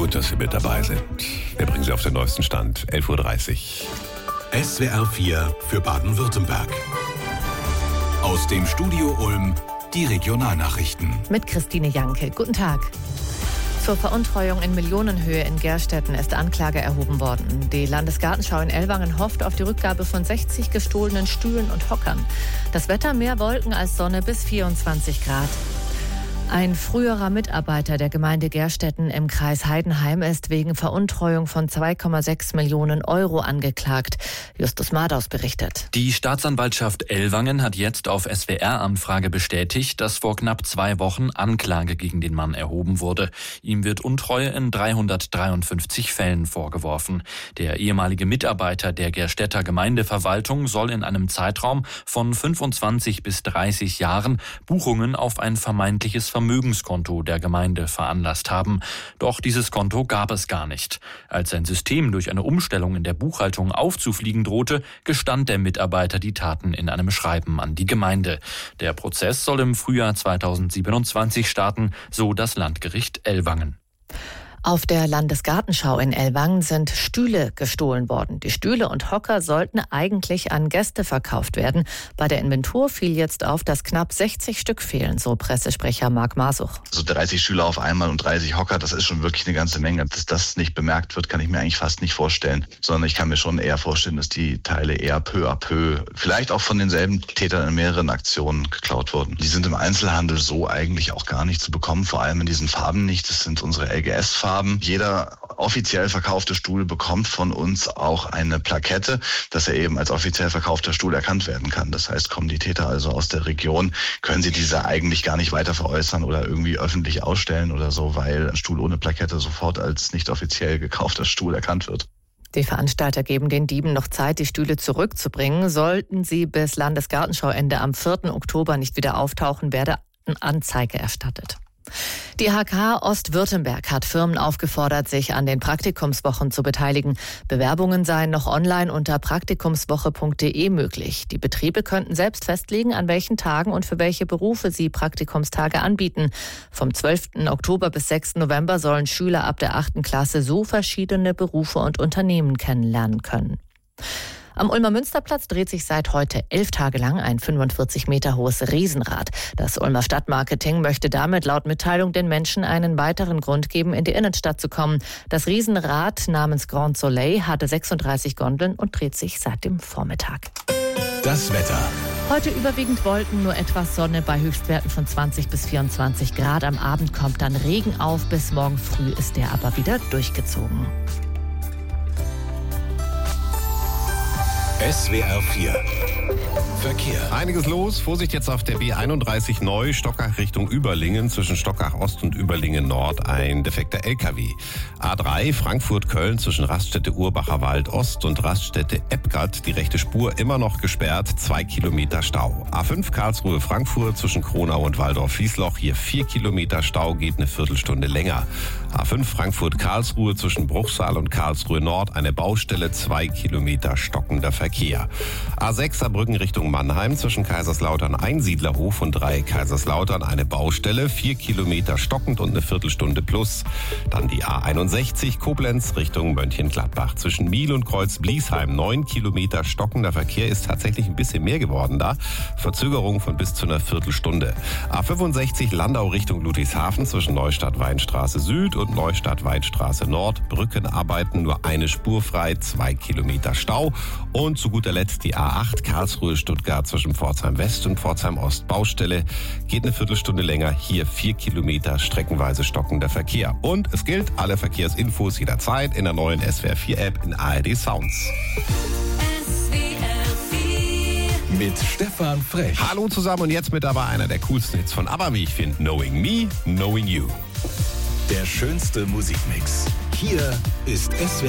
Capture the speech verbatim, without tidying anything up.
Gut, dass Sie mit dabei sind. Wir bringen Sie auf den neuesten Stand. elf Uhr dreißig. S W R vier für Baden-Württemberg. Aus dem Studio Ulm die Regionalnachrichten. Mit Christine Janke. Guten Tag. Zur Veruntreuung in Millionenhöhe in Gerstetten ist Anklage erhoben worden. Die Landesgartenschau in Ellwangen hofft auf die Rückgabe von sechzig gestohlenen Stühlen und Hockern. Das Wetter mehr Wolken als Sonne bis vierundzwanzig Grad. Ein früherer Mitarbeiter der Gemeinde Gerstetten im Kreis Heidenheim ist wegen Veruntreuung von zwei Komma sechs Millionen Euro angeklagt. Justus Madaus berichtet. Die Staatsanwaltschaft Ellwangen hat jetzt auf S W R-Anfrage bestätigt, dass vor knapp zwei Wochen Anklage gegen den Mann erhoben wurde. Ihm wird Untreue in dreihundertdreiundfünfzig Fällen vorgeworfen. Der ehemalige Mitarbeiter der Gerstetter Gemeindeverwaltung soll in einem Zeitraum von fünfundzwanzig bis dreißig Jahren Buchungen auf ein vermeintliches Vermögenskonto der Gemeinde veranlasst haben. Doch dieses Konto gab es gar nicht. Als sein System durch eine Umstellung in der Buchhaltung aufzufliegen drohte, gestand der Mitarbeiter die Taten in einem Schreiben an die Gemeinde. Der Prozess soll im Frühjahr zweitausendsiebenundzwanzig starten, so das Landgericht Ellwangen. Auf der Landesgartenschau in Ellwangen sind Stühle gestohlen worden. Die Stühle und Hocker sollten eigentlich an Gäste verkauft werden. Bei der Inventur fiel jetzt auf, dass knapp sechzig Stück fehlen, so Pressesprecher Marc Masuch. So dreißig Stühle auf einmal und dreißig Hocker, das ist schon wirklich eine ganze Menge. Dass das nicht bemerkt wird, kann ich mir eigentlich fast nicht vorstellen. Sondern ich kann mir schon eher vorstellen, dass die Teile eher peu à peu, vielleicht auch von denselben Tätern in mehreren Aktionen geklaut wurden. Die sind im Einzelhandel so eigentlich auch gar nicht zu bekommen, vor allem in diesen Farben nicht. Das sind unsere L G S-Farben. Jeder offiziell verkaufte Stuhl bekommt von uns auch eine Plakette, dass er eben als offiziell verkaufter Stuhl erkannt werden kann. Das heißt, kommen die Täter also aus der Region, können sie diese eigentlich gar nicht weiter veräußern oder irgendwie öffentlich ausstellen oder so, weil ein Stuhl ohne Plakette sofort als nicht offiziell gekaufter Stuhl erkannt wird. Die Veranstalter geben den Dieben noch Zeit, die Stühle zurückzubringen. Sollten sie bis Landesgartenschauende am vierten Oktober nicht wieder auftauchen, werde Anzeige erstattet. Die H K Ostwürttemberg hat Firmen aufgefordert, sich an den Praktikumswochen zu beteiligen. Bewerbungen seien noch online unter praktikumswoche punkt de möglich. Die Betriebe könnten selbst festlegen, an welchen Tagen und für welche Berufe sie Praktikumstage anbieten. Vom zwölften Oktober bis sechsten November sollen Schüler ab der achten Klasse so verschiedene Berufe und Unternehmen kennenlernen können. Am Ulmer Münsterplatz dreht sich seit heute elf Tage lang ein fünfundvierzig Meter hohes Riesenrad. Das Ulmer Stadtmarketing möchte damit laut Mitteilung den Menschen einen weiteren Grund geben, in die Innenstadt zu kommen. Das Riesenrad namens Grand Soleil hatte sechsunddreißig Gondeln und dreht sich seit dem Vormittag. Das Wetter. Heute überwiegend Wolken, nur etwas Sonne bei Höchstwerten von zwanzig bis vierundzwanzig Grad. Am Abend kommt dann Regen auf, bis morgen früh ist der aber wieder durchgezogen. S W R vier Verkehr. Einiges los. Vorsicht jetzt auf der B einunddreißig neu, Stockach Richtung Überlingen. Zwischen Stockach Ost und Überlingen Nord ein defekter L K W. A drei Frankfurt-Köln zwischen Raststätte Urbacher Wald Ost und Raststätte Eppgard. Die rechte Spur immer noch gesperrt. Zwei Kilometer Stau. A fünf Karlsruhe-Frankfurt zwischen Kronau und Waldorf-Wiesloch. Hier vier Kilometer Stau, geht eine Viertelstunde länger. A fünf Frankfurt-Karlsruhe zwischen Bruchsal und Karlsruhe Nord. Eine Baustelle, zwei Kilometer stockender Verkehr. A sechs Saarbrücken Richtung Mannheim zwischen Kaiserslautern Einsiedlerhof und drei Kaiserslautern eine Baustelle, vier Kilometer stockend und eine Viertelstunde plus. Dann die A einundsechzig Koblenz Richtung Mönchengladbach zwischen Miel und Kreuz-Bliesheim, neun Kilometer stockender Verkehr, ist tatsächlich ein bisschen mehr geworden da. Verzögerung von bis zu einer Viertelstunde. A fünfundsechzig Landau Richtung Ludwigshafen zwischen Neustadt-Weinstraße Süd und Neustadt-Weinstraße Nord. Brückenarbeiten, nur eine Spur frei, zwei Kilometer Stau. Und zu guter Letzt die A acht Karlsruhe-Stuttgart zwischen Pforzheim West und Pforzheim Ost. Baustelle, geht eine Viertelstunde länger, hier vier Kilometer streckenweise stockender Verkehr. Und es gilt, alle Verkehrsinfos jederzeit in der neuen S W R vier App in A R D Sounds. S W R vier mit Stefan Frech. Hallo zusammen und jetzt mit dabei einer der coolsten Hits von ABBA, wie ich finde, Knowing Me, Knowing You. Der schönste Musikmix. Hier ist S W